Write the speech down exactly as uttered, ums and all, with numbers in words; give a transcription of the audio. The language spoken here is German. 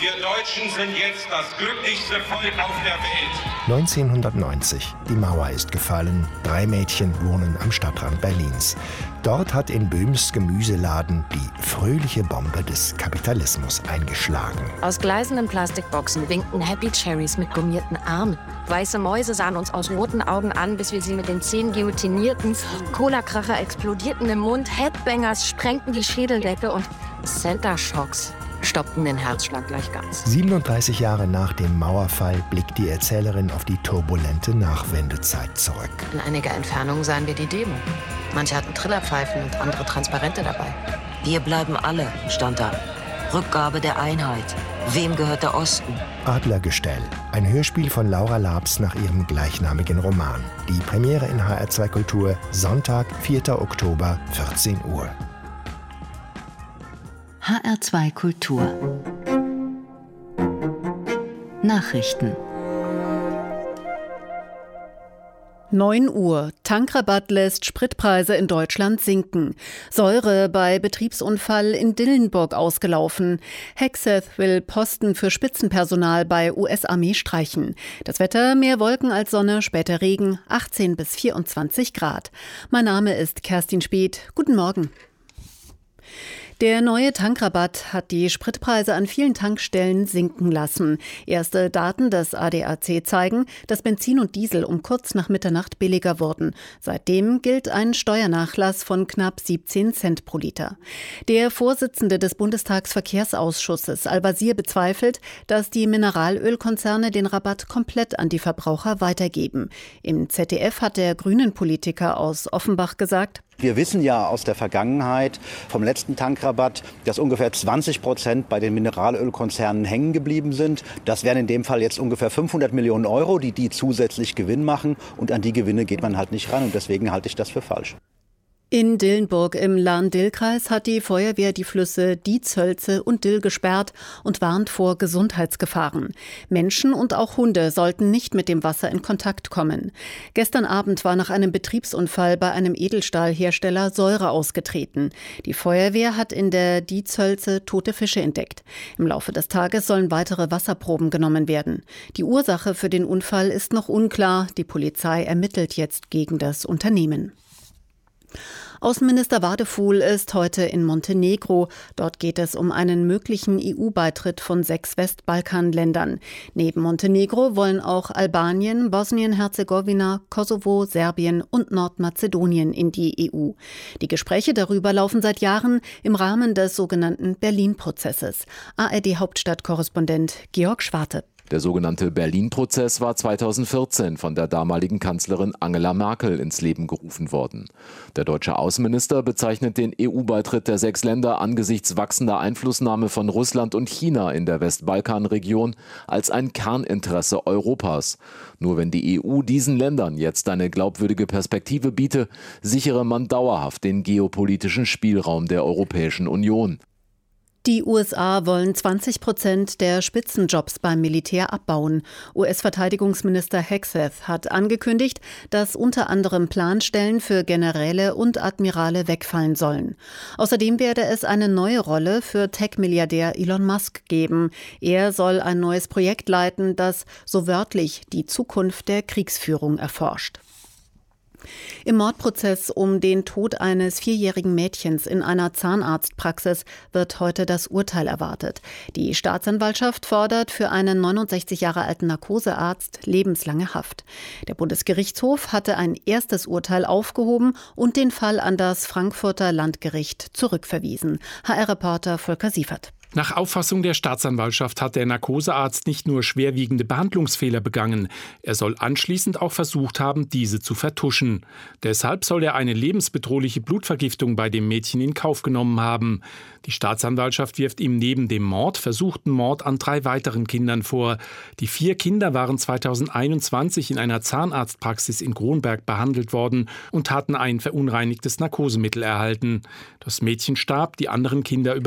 Wir Deutschen sind jetzt das glücklichste Volk auf der Welt. neunzehnhundertneunzig. Die Mauer ist gefallen. Drei Mädchen wohnen am Stadtrand Berlins. Dort hat in Böhms Gemüseladen die fröhliche Bombe des Kapitalismus eingeschlagen. Aus gleißenden Plastikboxen winkten Happy Cherries mit gummierten Armen. Weiße Mäuse sahen uns aus roten Augen an, bis wir sie mit den Zähnen guillotinierten. Cola-Kracher explodierten im Mund, Headbangers sprengten die Schädeldecke und Center Shocks stoppten den Herzschlag gleich ganz. siebenunddreißig Jahre nach dem Mauerfall blickt die Erzählerin auf die turbulente Nachwendezeit zurück. In einiger Entfernung sahen wir die Demo. Manche hatten Trillerpfeifen und andere Transparente dabei. Wir bleiben alle, stand da. Rückgabe der Einheit. Wem gehört der Osten? Adlergestell. Ein Hörspiel von Laura Labs nach ihrem gleichnamigen Roman. Die Premiere in H R zwei Kultur, Sonntag, vierter Oktober, vierzehn Uhr. H R zwei Kultur Nachrichten. neun Uhr. Tankrabatt lässt Spritpreise in Deutschland sinken. Säure bei Betriebsunfall in Dillenburg ausgelaufen. Hegseth will Posten für Spitzenpersonal bei U S-Armee streichen. Das Wetter: mehr Wolken als Sonne, später Regen, achtzehn bis vierundzwanzig Grad. Mein Name ist Kerstin Speth. Guten Morgen. Der neue Tankrabatt hat die Spritpreise an vielen Tankstellen sinken lassen. Erste Daten des A D A C zeigen, dass Benzin und Diesel um kurz nach Mitternacht billiger wurden. Seitdem gilt ein Steuernachlass von knapp siebzehn Cent pro Liter. Der Vorsitzende des Bundestagsverkehrsausschusses, Al-Wazir, bezweifelt, dass die Mineralölkonzerne den Rabatt komplett an die Verbraucher weitergeben. Im Z D F hat der Grünen-Politiker aus Offenbach gesagt: Wir wissen ja aus der Vergangenheit vom letzten Tankrabatt, dass ungefähr zwanzig Prozent bei den Mineralölkonzernen hängen geblieben sind. Das wären in dem Fall jetzt ungefähr fünfhundert Millionen Euro, die die zusätzlich Gewinn machen. Und an die Gewinne geht man halt nicht ran. Und deswegen halte ich das für falsch. In Dillenburg im Lahn-Dill-Kreis hat die Feuerwehr die Flüsse Dietzhölze und Dill gesperrt und warnt vor Gesundheitsgefahren. Menschen und auch Hunde sollten nicht mit dem Wasser in Kontakt kommen. Gestern Abend war nach einem Betriebsunfall bei einem Edelstahlhersteller Säure ausgetreten. Die Feuerwehr hat in der Dietzhölze tote Fische entdeckt. Im Laufe des Tages sollen weitere Wasserproben genommen werden. Die Ursache für den Unfall ist noch unklar. Die Polizei ermittelt jetzt gegen das Unternehmen. Außenminister Wadefuhl ist heute in Montenegro. Dort geht es um einen möglichen E U-Beitritt von sechs Westbalkanländern. Neben Montenegro wollen auch Albanien, Bosnien-Herzegowina, Kosovo, Serbien und Nordmazedonien in die E U. Die Gespräche darüber laufen seit Jahren im Rahmen des sogenannten Berlin-Prozesses. A R D-Hauptstadtkorrespondent Georg Schwarte. Der sogenannte Berlin-Prozess war zweitausendvierzehn von der damaligen Kanzlerin Angela Merkel ins Leben gerufen worden. Der deutsche Außenminister bezeichnet den E U-Beitritt der sechs Länder angesichts wachsender Einflussnahme von Russland und China in der Westbalkanregion als ein Kerninteresse Europas. Nur wenn die E U diesen Ländern jetzt eine glaubwürdige Perspektive biete, sichere man dauerhaft den geopolitischen Spielraum der Europäischen Union. Die U S A wollen zwanzig Prozent der Spitzenjobs beim Militär abbauen. U S-Verteidigungsminister Hegseth hat angekündigt, dass unter anderem Planstellen für Generäle und Admirale wegfallen sollen. Außerdem werde es eine neue Rolle für Tech-Milliardär Elon Musk geben. Er soll ein neues Projekt leiten, das so wörtlich die Zukunft der Kriegsführung erforscht. Im Mordprozess um den Tod eines vierjährigen Mädchens in einer Zahnarztpraxis wird heute das Urteil erwartet. Die Staatsanwaltschaft fordert für einen neunundsechzig Jahre alten Narkosearzt lebenslange Haft. Der Bundesgerichtshof hatte ein erstes Urteil aufgehoben und den Fall an das Frankfurter Landgericht zurückverwiesen. H R-Reporter Volker Siefert. Nach Auffassung der Staatsanwaltschaft hat der Narkosearzt nicht nur schwerwiegende Behandlungsfehler begangen, er soll anschließend auch versucht haben, diese zu vertuschen. Deshalb soll er eine lebensbedrohliche Blutvergiftung bei dem Mädchen in Kauf genommen haben. Die Staatsanwaltschaft wirft ihm neben dem Mord versuchten Mord an drei weiteren Kindern vor. Die vier Kinder waren zweitausendeinundzwanzig in einer Zahnarztpraxis in Kronberg behandelt worden und hatten ein verunreinigtes Narkosemittel erhalten. Das Mädchen starb, die anderen Kinder über